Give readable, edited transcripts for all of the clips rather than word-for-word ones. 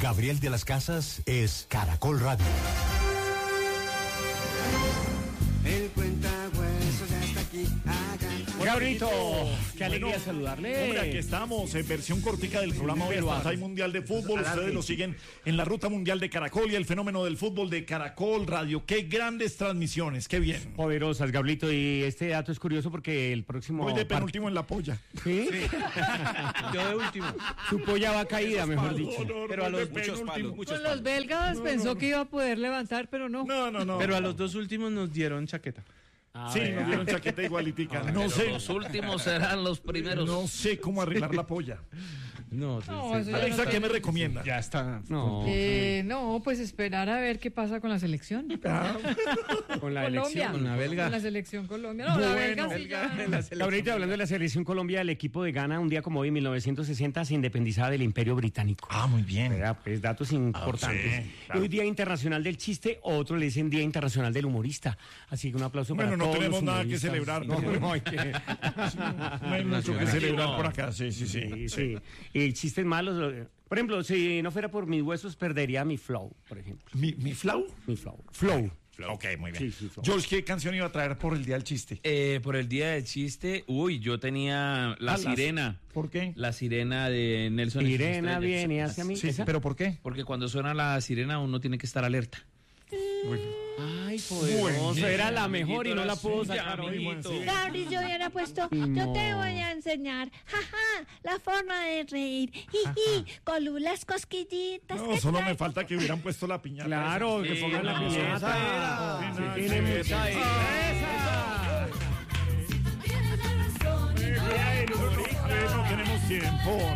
Gabriel de las Casas es Caracol Radio. El cuentahuesos ya está aquí. Gabrielito, qué alegría saludarle. Hombre, aquí estamos en versión cortica del programa. Hoy hay Mundial de Fútbol. Ustedes lo siguen en la Ruta Mundial de Caracol y el fenómeno del fútbol de Caracol Radio. Qué grandes transmisiones, qué bien. Poderosas, Gabrielito. Y este dato es curioso porque el próximo... Voy de penúltimo en la polla. ¿Sí? Yo de último. Su polla va caída, mejor dicho. Pero a los muchos palos. Con los belgas pensó que iba a poder levantar, pero no. No. Pero a los dos últimos nos dieron chaqueta. Sí, nos dieron chaqueta igualitica. No sé. Los últimos serán los primeros. No sé cómo arreglar la polla. No, eso ya Alexa, no ¿qué me tiene- recomienda? ya está. No, pues esperar a ver qué pasa con la selección. Con la Colombia. elección. Con la belga. Con la selección Colombia. No, la belga sí ya. Gabrielito, hablando de la selección Colombia, el equipo de Ghana, un día como hoy, en 1960, se independizaba del Imperio Británico. Ah, muy bien. ¿Verdad? Pues datos importantes. sí, claro. Hoy Día Internacional del Chiste, otros le dicen Día Internacional del Humorista. Así que un aplauso para Bueno, no todos tenemos los nada que humoristas. celebrar. No hay que... No hay mucho que celebrar por acá. Sí. Sí. Y chistes malos. Por ejemplo, si no fuera por mis huesos, perdería mi flow, por ejemplo. ¿Mi flau? Mi flow. Flow. Ok, muy bien. Sí, flow. George, ¿qué canción iba a traer por el Día del Chiste? Por el día del chiste, yo tenía La Sirena. ¿Por qué? La sirena de Nelson. y sus Sirena estrellas. viene hacia mí. Sí, ¿Esa? pero ¿por qué? Porque cuando suena la sirena uno tiene que estar alerta. Ay, poderoso. Era la mejor y no la puedo suya, sacar hoy. amiguito. Gabri, yo hubiera puesto, yo te voy a enseñar, la forma de reír, con las cosquillitas. No, solo me falta que hubieran puesto la piñata. Claro, que pongan la piñata. Sí, tiene mucha No tenemos tiempo.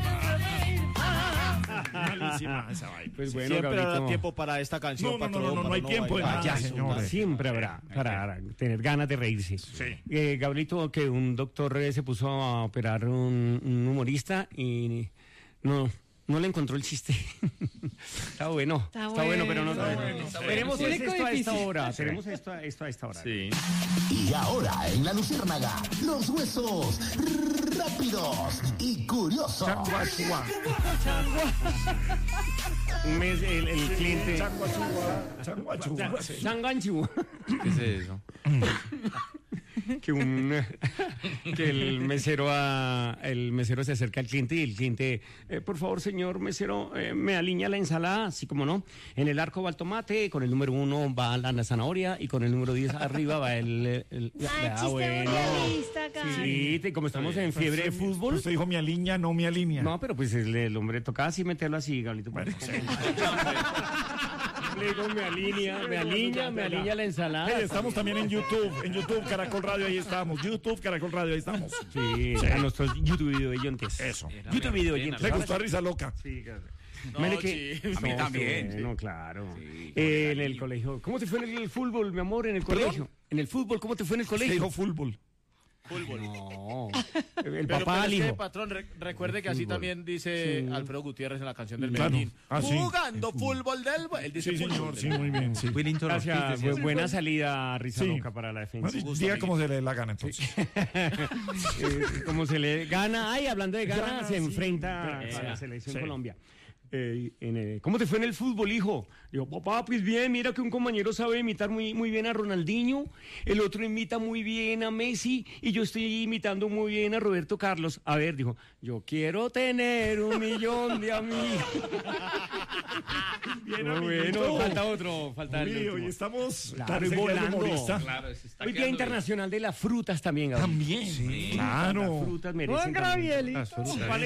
Malísima esa vaina. Pues bueno, Siempre habrá Gabrielito, tiempo para esta canción, No patrón, hay para tiempo de bailar. nada, señores. siempre habrá para tener ganas de reírse. Sí. Gabrielito, que un doctor se puso a operar un humorista y no le encontró el chiste. Está bueno, pero no. Tenemos Público esto a esta difícil. hora. Tenemos esto a esta hora. Sí. Y ahora en La Luciérnaga, los huesos rápidos y curiosos. Un mes el cliente. Changuachua. Changanchu. ¿Qué es eso? que el mesero se acerca al cliente y el cliente, por favor, señor mesero, me alinea la ensalada, así como no. En el arco va el tomate, con el número 1 va la zanahoria y con el número 10 arriba va el Chiste muy realista, Gabri. Sí, como estamos en fiebre de fútbol. Usted dijo mi alinea, no mi alinea. No, pero pues el hombre tocaba así meterlo así, Gablito. Le digo, me alinea la ensalada. Hey, estamos también en YouTube, Caracol Radio, ahí estamos. YouTube, Caracol Radio, ahí estamos. Sí, a nuestros YouTube video oyentes. Eso. YouTube video oyentes. ¿Le gustó Risa Loca? Sí, claro. No, Mire sí, que, a mí también. No, claro. En el colegio. ¿Cómo te fue en el fútbol, mi amor, en el colegio? En el fútbol, ¿cómo te fue en el Usted colegio? dijo fútbol. No. El Pero papá al es que, hijo. patrón, recuerde que así también dice Alfredo Gutiérrez en la canción del Claro. Medellín. Ah, sí. Jugando fútbol del... Él dice Sí, señor, fútbol. sí, muy bien. Sí. Gracias, buena salida, Risa Sí. Loca para la defensa. Bueno, diga cómo se le dé la gana, entonces. Como se le gana, hablando de Ghana, Ghana, se sí. enfrenta a la selección Sí. Colombia. ¿Cómo te fue en el fútbol, hijo? Digo, papá, pues bien, mira que un compañero sabe imitar muy bien a Ronaldinho, el otro imita muy bien a Messi y yo estoy imitando muy bien a Roberto Carlos. A ver, dijo, yo quiero tener 1 millón de amigos. Bien, Muy amiguito. bueno, falta el Uy, último. hoy estamos Claro, y Tarcel, el volando. humorista. Claro, se está Hoy Día quedando Internacional de las Frutas también, Gabriel. También. Las Claro. frutas merecen Juan también. Gabrielito.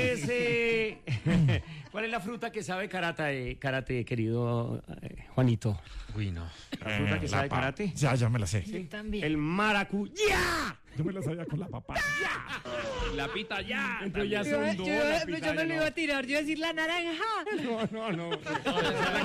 ¿Cuál es la fruta que sabe karate, querido Juanito? Uy, no. ¿La fruta que sabe papa. karate? Ya me la sé. Yo también. El maracuyá. Yo me la sabía con la papá. La pita ya. Entonces ya Yo, son yo- dos. la yo pitaya, no le iba a tirar, yo iba a decir la naranja. No.